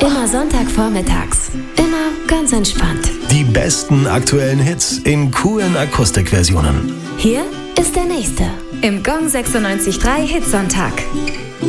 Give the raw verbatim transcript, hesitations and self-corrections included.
Immer Sonntagvormittags. Immer ganz entspannt. Die besten aktuellen Hits in coolen Akustikversionen. Hier ist der nächste im Gong sechsundneunzig Komma drei Hitsonntag.